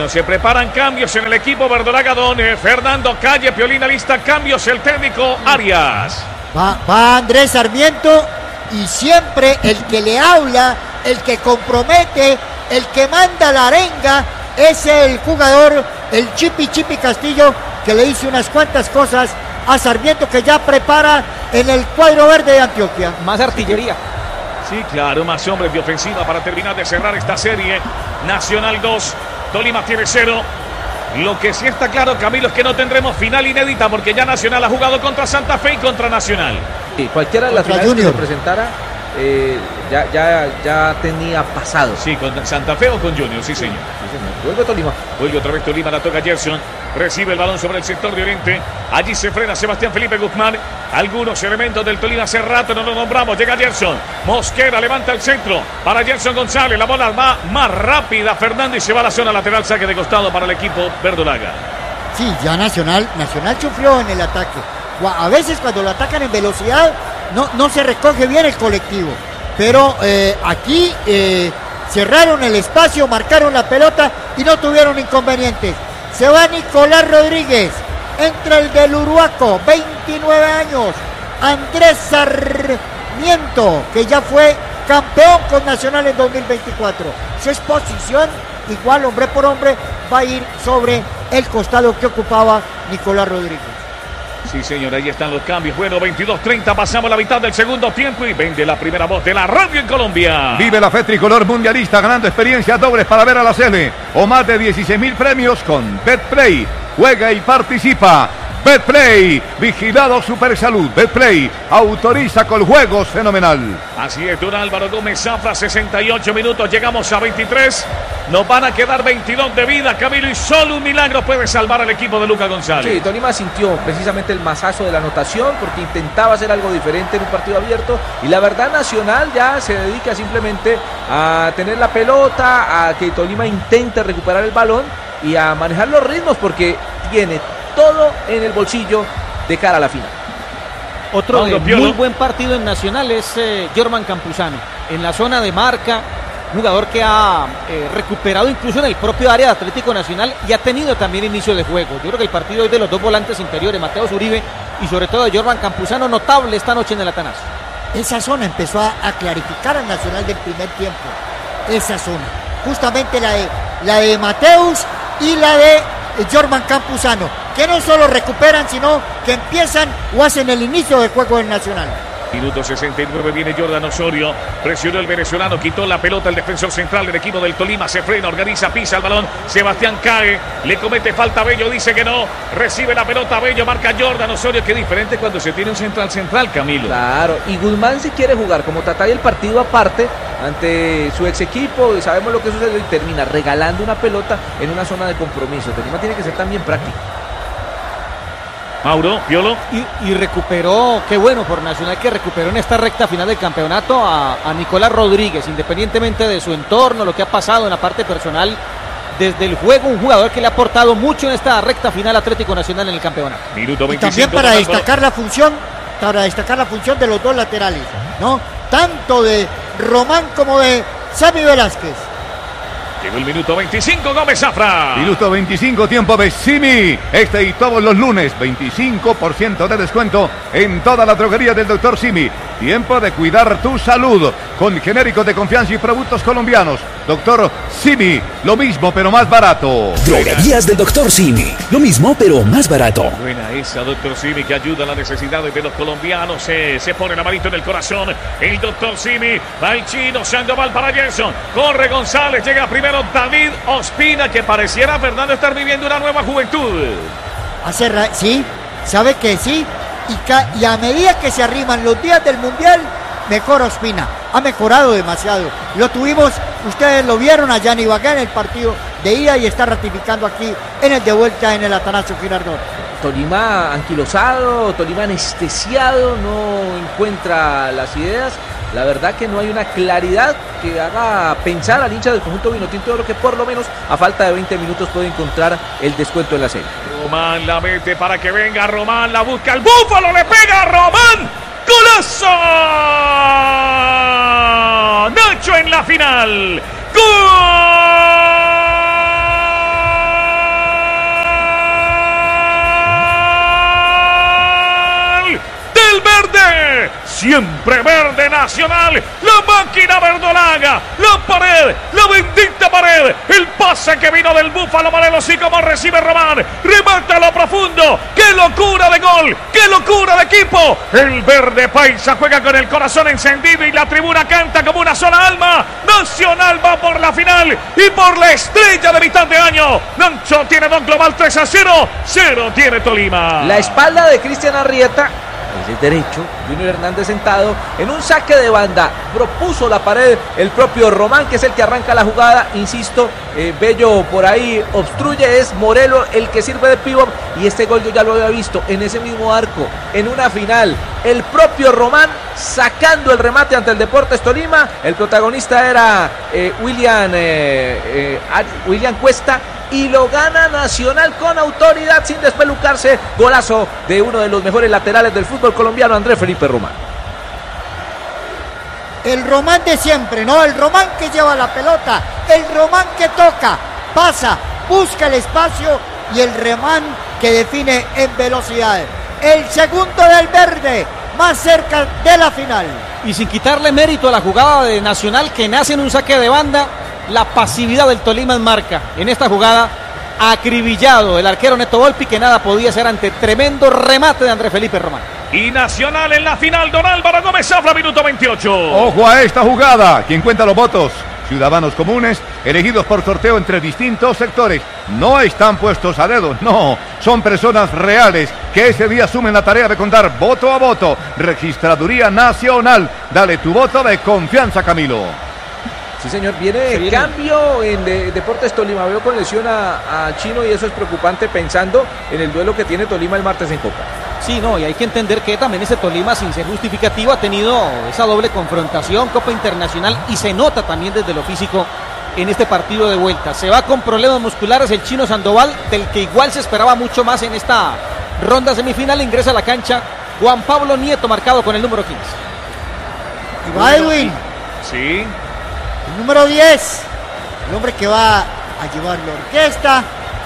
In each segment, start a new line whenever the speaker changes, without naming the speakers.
Bueno, se preparan cambios en el equipo verdolaga. Don Fernando Calle, Piolín lista cambios, el técnico Arias.
Va Andrés Sarmiento y siempre el que le habla, el que compromete, el que manda la arenga es el jugador, el Chipi Castillo, que le hizo unas cuantas cosas a Sarmiento, que ya prepara en el cuadro verde de Antioquia.
Más artillería.
Sí, claro, más hombres de ofensiva para terminar de cerrar esta serie. Nacional 2, Tolima tiene 0. Lo que sí está claro, Camilo, es que no tendremos final inédita porque ya Nacional ha jugado contra Santa Fe y contra Nacional.
Sí, cualquiera de las finales que se presentara ya tenía pasado.
Sí, con Santa Fe o con Junior, sí señor.
Vuelve Tolima.
Vuelve otra vez Tolima, la toca Gerson. Recibe el balón sobre el sector de Oriente. Allí se frena Sebastián Felipe Guzmán. Algunos elementos del Tolima hace rato no lo nombramos. Llega Gerson. Mosquera levanta el centro para Gerson González. La bola va más rápida. Fernández se va a la zona lateral. Saque de costado para el equipo verdolaga.
Sí, ya Nacional sufrió en el ataque. A veces cuando lo atacan en velocidad no se recoge bien el colectivo. Pero aquí cerraron el espacio, marcaron la pelota y no tuvieron inconvenientes. Se va Nicolás Rodríguez, entra el del Uruaco, 29 años, Andrés Sarmiento, que ya fue campeón con Nacional en 2024. Su exposición, igual hombre por hombre, va a ir sobre el costado que ocupaba Nicolás Rodríguez.
Sí, señor, ahí están los cambios. Bueno, 22:30, pasamos la mitad del segundo tiempo y vende la primera voz de la radio en Colombia.
Vive la fe tricolor mundialista ganando experiencias dobles para ver a la Sele o más de 16,000 premios con Betplay. Juega y participa. Betplay, vigilado Supersalud. Betplay, autoriza con juegos fenomenal.
Así es, don Álvaro Gómez Zafra, 68 minutos, llegamos a 23. Nos van a quedar 22 de vida, Camilo, y solo un milagro puede salvar al equipo de Lucas González.
Sí, Tolima sintió precisamente el mazazo de la anotación porque intentaba hacer algo diferente en un partido abierto y la verdad Nacional ya se dedica simplemente a tener la pelota, a que Tolima intente recuperar el balón y a manejar los ritmos porque tiene todo en el bolsillo de cara a la final.
Otro muy buen partido en Nacional es Jorman Campuzano. En la zona de marca, jugador que ha recuperado incluso en el propio área de Atlético Nacional y ha tenido también inicio de juego. Yo creo que el partido hoy de los dos volantes interiores, Mateo Uribe y sobre todo de Jorman Campuzano, notable esta noche en el Atanasio.
Esa zona empezó a clarificar al Nacional del primer tiempo. Esa zona. Justamente la de Mateus y la de Jorman Campuzano, que no solo recuperan, sino que empiezan o hacen el inicio del juego del Nacional.
Minuto 69, viene Jordan Osorio, presionó el venezolano, quitó la pelota el defensor central del equipo del Tolima, se frena, organiza, pisa el balón, Sebastián cae, le comete falta a Bello, dice que no, recibe la pelota Bello, marca Jordan Osorio, qué diferente cuando se tiene un central, Camilo.
Claro, y Guzmán si quiere jugar como Tatay el partido aparte ante su ex equipo, sabemos lo que sucedió y termina regalando una pelota en una zona de compromiso. Tolima tiene que ser también práctico.
Mauro, Piolo.
Y recuperó, qué bueno por Nacional que recuperó en esta recta final del campeonato a Nicolás Rodríguez, independientemente de su entorno, lo que ha pasado en la parte personal, desde el juego, un jugador que le ha aportado mucho en esta recta final Atlético Nacional en el campeonato.
Minuto 25.
Y también para destacar la función de los dos laterales, ¿no? Tanto de Román como de Sammy Velázquez.
Llegó el minuto 25, Gómez Zafra.
Minuto 25, tiempo de Simi. Este y todos los lunes, 25% de descuento en toda la droguería del Dr. Simi. Tiempo de cuidar tu salud con genéricos de confianza y productos colombianos. Dr. Simi, lo mismo pero más barato.
Droguerías del Dr. Simi, lo mismo pero más barato.
Buena esa, Dr. Simi, que ayuda a las necesidades de los colombianos. Se pone la manito en el corazón. El Dr. Simi, va el chino, Sandoval para Gerson. Corre González, llega primero David Ospina, que pareciera, Fernando, estar viviendo una nueva juventud.
Sí, sabe que sí. Y a medida que se arriman los días del Mundial, mejora Ospina. Ha mejorado demasiado. Lo tuvimos, ustedes lo vieron allá en Ibagué en el partido de ida y está ratificando aquí en el de vuelta en el Atanasio Girardot.
Tolima anquilosado, Tolima anestesiado, no encuentra las ideas. La verdad que no hay una claridad que haga pensar al hincha del conjunto vinotinto de oro que por lo menos a falta de 20 minutos puede encontrar el descuento en la serie.
Román la mete para que venga Román, la busca el Búfalo, le pega a Román. ¡Golazo! Nacho en la final. ¡Gol! siempre verde Nacional, la máquina verdolaga, la pared, la bendita pared, el pase que vino del Búfalo Morelos y como recibe Román, remata a lo profundo, qué locura de gol, qué locura de equipo, el verde paisa juega con el corazón encendido y la tribuna canta como una sola alma. Nacional va por la final y por la estrella de mitad de año. Nacho tiene Don Global 3-0, 0 tiene Tolima.
La espalda de Cristian Arrieta, es derecho, Junior Hernández sentado en un saque de banda, propuso la pared el propio Román, que es el que arranca la jugada, insisto, Bello por ahí obstruye, es Morelos el que sirve de pívot, y este gol yo ya lo había visto en ese mismo arco, en una final, el propio Román sacando el remate ante el Deportes Tolima, el protagonista era William Cuesta, y lo gana Nacional con autoridad sin despelucarse, golazo de uno de los mejores laterales del fútbol colombiano, Andrés Felipe Román.
El Román de siempre, ¿no? El Román que lleva la pelota, el Román que toca, pasa, busca el espacio y el Román que define en velocidad. El segundo del verde, más cerca de la final.
Y sin quitarle mérito a la jugada de Nacional que nace en un saque de banda, la pasividad del Tolima en marca. En esta jugada, acribillado el arquero Neto Volpi, que nada podía hacer ante tremendo remate de Andrés Felipe Román.
Y Nacional en la final, Don Álvaro Gómez Zafra, minuto 28.
Ojo a esta jugada. ¿Quién cuenta los votos? Ciudadanos comunes, elegidos por sorteo entre distintos sectores. No están puestos a dedo, no. Son personas reales que ese día asumen la tarea de contar voto a voto. Registraduría Nacional. Dale tu voto de confianza, Camilo.
Sí, señor, viene cambio en Deportes Tolima. Veo con lesión a Chino y eso es preocupante pensando en el duelo que tiene Tolima el martes en Copa.
Sí, no, y hay que entender que también ese Tolima, sin ser justificativo, ha tenido esa doble confrontación, Copa Internacional, y se nota también desde lo físico en este partido de vuelta. Se va con problemas musculares el Chino Sandoval, del que igual se esperaba mucho más en esta ronda semifinal. Ingresa a la cancha Juan Pablo Nieto, marcado con el número 15.
Y va Edwin.
Sí.
El número 10, el hombre que va a llevar la orquesta,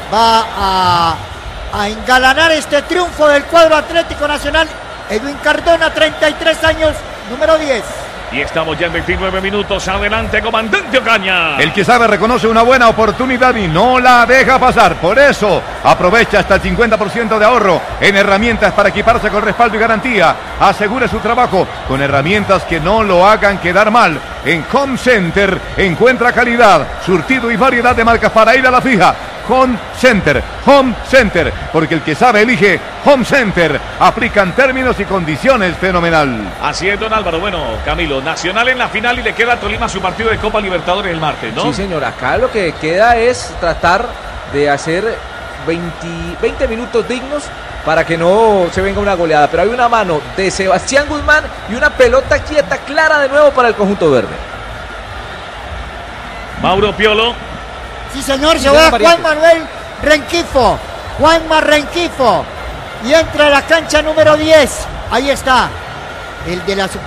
va a engalanar este triunfo del cuadro Atlético Nacional. Edwin Cardona, 33 años, número 10.
Y estamos ya en 29 minutos. Adelante, comandante Ocaña.
El que sabe reconoce una buena oportunidad y no la deja pasar. Por eso aprovecha hasta el 50% de ahorro en herramientas para equiparse con respaldo y garantía. Asegure su trabajo con herramientas que no lo hagan quedar mal. En Home Center encuentra calidad, surtido y variedad de marcas para ir a la fija. Home Center, porque el que sabe elige Home Center. Aplican términos y condiciones fenomenal.
Así es, Don Álvaro. Bueno, Camilo, Nacional en la final y le queda a Tolima su partido de Copa Libertadores el martes, ¿no?
Sí, señor, acá lo que queda es tratar de hacer 20 minutos dignos para que no se venga una goleada, pero hay una mano de Sebastián Guzmán y una pelota quieta clara de nuevo para el conjunto verde.
Mauro Piolo.
Sí, señor, se va Juan Manuel Renquifo. Juanma Renquifo. Y entra a la cancha número 10. Ahí está. El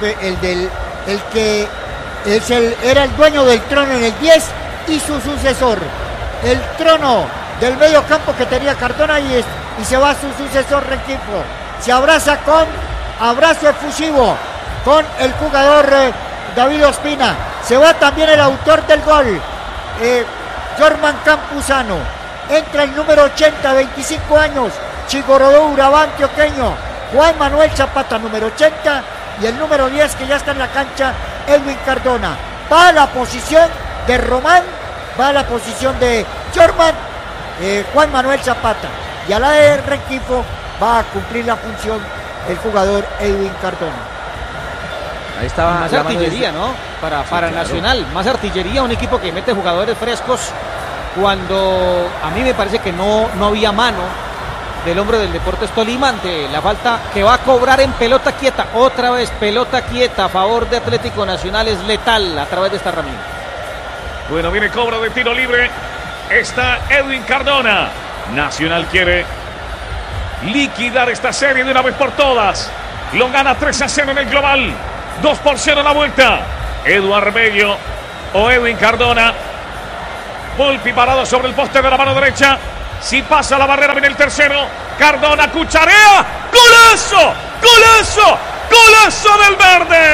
que era el dueño del trono en el 10 y su sucesor. El trono del medio campo que tenía Cardona y se va su sucesor Renquifo. Se abraza con abrazo efusivo con el jugador David Ospina. Se va también el autor del gol, Jorman Campuzano. Entra el número 80, 25 años, Chigorodó, Urabá, antioqueño, Juan Manuel Zapata, número 80, y el número 10 que ya está en la cancha, Edwin Cardona. Va a la posición de Román, va a la posición de Jorman, Juan Manuel Zapata, y a la de Renquifo va a cumplir la función el jugador Edwin Cardona.
Ahí estaba
más artillería, ¿no? Para claro. Nacional, más artillería, un equipo que mete jugadores frescos, cuando a mí me parece que no había mano del hombre del Deportes Tolima ante la falta que va a cobrar en pelota quieta. Otra vez pelota quieta a favor de Atlético Nacional, es letal a través de esta herramienta.
Bueno, viene cobro de tiro libre. Está Edwin Cardona. Nacional quiere liquidar esta serie de una vez por todas. Lo gana 3-0 en el global. 2-0 en la vuelta. Eduardo Bello o Edwin Cardona. Volpi parado sobre el poste de la mano derecha. Si pasa la barrera, viene el tercero. Cardona cucharea. ¡Golazo! ¡Golazo! ¡Golazo del verde!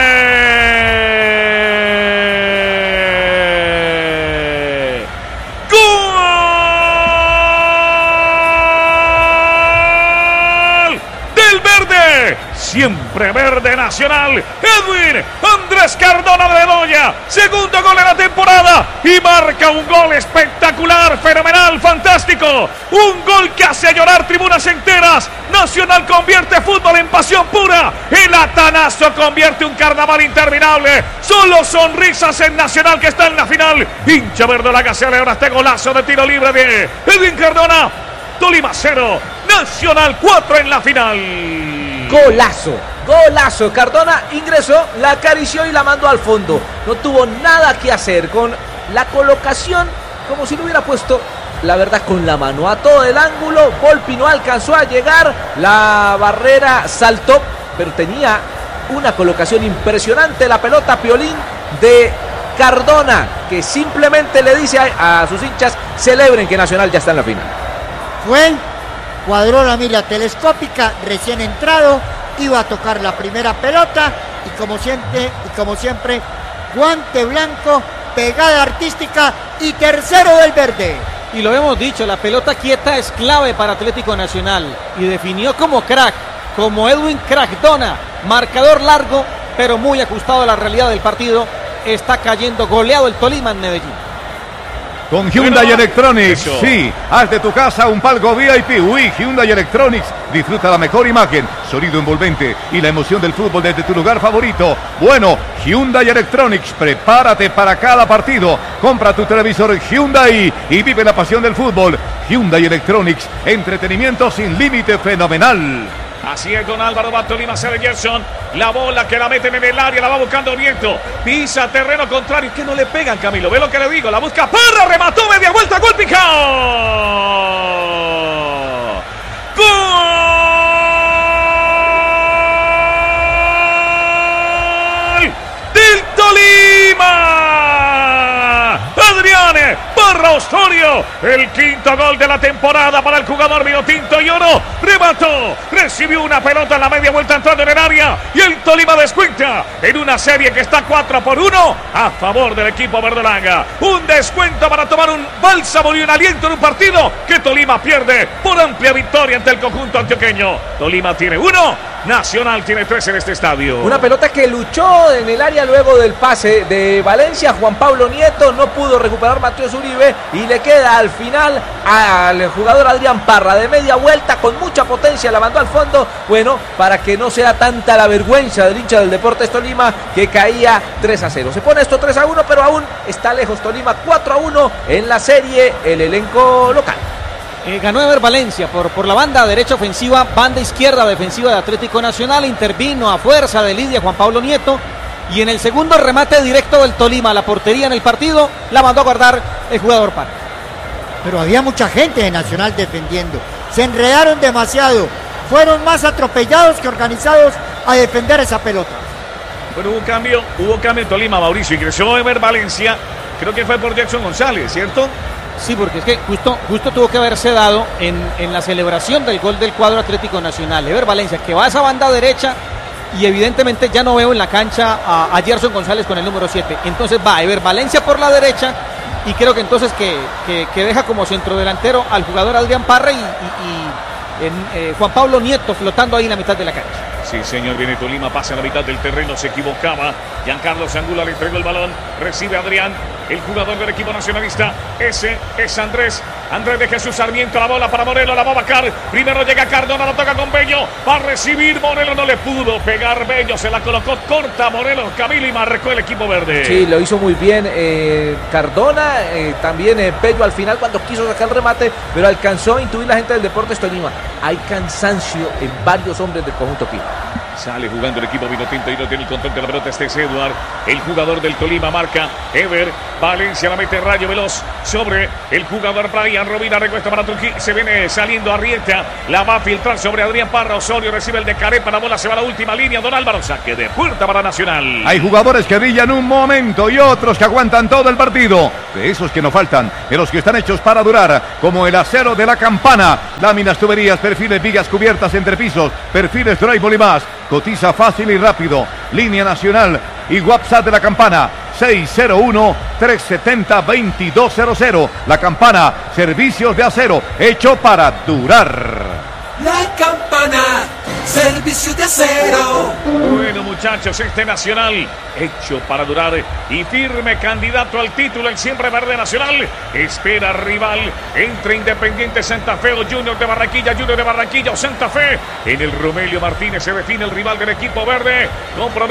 ¡Gol del verde! Siempre verde Nacional. Edwin Andrés Cardona de Bedoya. Segundo gol de la temporada. Y marca un gol espectacular, fenomenal, fantástico. Un gol que hace llorar tribunas enteras. Nacional convierte fútbol en pasión pura. El Atanazo convierte un carnaval interminable. Solo sonrisas en Nacional, que está en la final. Hincha verdolaga se alegra este golazo de tiro libre de Edwin Cardona. Tolima 0, Nacional 4 en la final.
Golazo, golazo. Cardona ingresó, la acarició y la mandó al fondo. No tuvo nada que hacer con la colocación, como si lo hubiera puesto, la verdad, con la mano. A todo el ángulo, Volpi no alcanzó a llegar. La barrera saltó, pero tenía una colocación impresionante. La pelota Piolín de Cardona, que simplemente le dice a sus hinchas: celebren que Nacional ya está en la final.
Cuadró la mira telescópica, recién entrado, iba a tocar la primera pelota y como siempre, guante blanco, pegada artística y tercero del verde.
Y lo hemos dicho, la pelota quieta es clave para Atlético Nacional y definió como crack, como Edwin Cardona, marcador largo pero muy ajustado a la realidad del partido. Está cayendo goleado el Tolima en Medellín.
Con Hyundai Electronics, sí, haz de tu casa un palco VIP. Uy, Hyundai Electronics, disfruta la mejor imagen, sonido envolvente y la emoción del fútbol desde tu lugar favorito. Bueno, Hyundai Electronics, prepárate para cada partido. Compra tu televisor Hyundai y vive la pasión del fútbol. Hyundai Electronics, entretenimiento sin límite fenomenal.
Así es, don Álvaro. Va Tolima, sale Gerson. La bola que la meten en el área, la va buscando Nieto. Pisa terreno contrario. Que no le pegan, Camilo. Ve lo que le digo. La busca Parra, remató, media vuelta, gol picado. ¡Gol del Tolima! Adrián Parra Osorio, el quinto gol de la temporada para el jugador vinotinto y oro. Remató, recibió una pelota en la media vuelta entrando en el área y el Tolima descuenta en una serie que está 4-1 a favor del equipo verdolaga. Un descuento para tomar un bálsamo y un aliento en un partido que Tolima pierde por amplia victoria ante el conjunto antioqueño. Tolima tiene 1, Nacional tiene 3 en este estadio.
Una pelota que luchó en el área luego del pase de Valencia. Juan Pablo Nieto no pudo recuperar Mateus Uribe y le queda al final al jugador Adrián Parra de media vuelta con mucha potencia, la mandó al fondo. Bueno, para que no sea tanta la vergüenza del hincha del Deportes Tolima, que caía 3-0. Se pone esto 3-1, pero aún está lejos Tolima. 4-1 en la serie el elenco local.
Ganó Ever Valencia por la banda derecha ofensiva, banda izquierda defensiva de Atlético Nacional. Intervino a fuerza de Lidia Juan Pablo Nieto. Y en el segundo remate directo del Tolima a la portería en el partido, la mandó a guardar el jugador Parra.
Pero había mucha gente de Nacional defendiendo. Se enredaron demasiado. Fueron más atropellados que organizados a defender esa pelota.
Bueno, hubo cambio en Tolima, Mauricio. Ingresó Ever Valencia. Creo que fue por Jackson González, ¿cierto?
Sí, porque es que justo tuvo que haberse dado en la celebración del gol del cuadro Atlético Nacional. Ever Valencia, que va a esa banda derecha, y evidentemente ya no veo en la cancha a Gerson González con el número 7. Entonces va Ever Valencia por la derecha, y creo que entonces que deja como centrodelantero al jugador Adrián Parra y Juan Pablo Nieto flotando ahí en la mitad de la cancha.
Sí, señor, viene Tolima, pasa a la mitad del terreno, se equivocaba. Giancarlo Angulo le entregó el balón, recibe Adrián, el jugador del equipo nacionalista. Ese es Andrés de Jesús Sarmiento, la bola para Morelo, la va a bajar. Primero llega Cardona, la toca con Bello, va a recibir Morelo, no le pudo pegar Bello, se la colocó corta Morelo, Camilo, y marcó el equipo verde.
Sí, lo hizo muy bien Cardona, también Bello al final cuando quiso sacar el remate, pero alcanzó a intuir la gente del Deportes Tolima. Hay cansancio en varios hombres del conjunto Pino.
Sale jugando el equipo vinotinto y no tiene el control de la pelota. Este es Eduard, el jugador del Tolima, marca Ever Valencia, la mete rayo veloz sobre el jugador Brian Rovira, recuesta para Trujillo, se viene saliendo Arrieta, la va a filtrar sobre Adrián Parra. Osorio recibe el de Carepa, la bola se va a la última línea. Don Álvaro, saque de puerta para Nacional.
Hay jugadores que brillan un momento y otros que aguantan todo el partido. De esos que no faltan, de los que están hechos para durar, como el acero de la campana, láminas, tuberías, perfiles, vigas cubiertas entre pisos, perfiles, drywall y más. Cotiza fácil y rápido. Línea nacional y WhatsApp de La Campana. 601-370-2200. La Campana, servicios de acero, hecho para durar.
La Campana, servicios de acero.
Bueno, muchachos, este Nacional, hecho para durar y firme candidato al título, el siempre verde Nacional, espera rival entre Independiente Santa Fe o Junior de Barranquilla o Santa Fe. En el Romelio Martínez se define el rival del equipo verde. Compromiso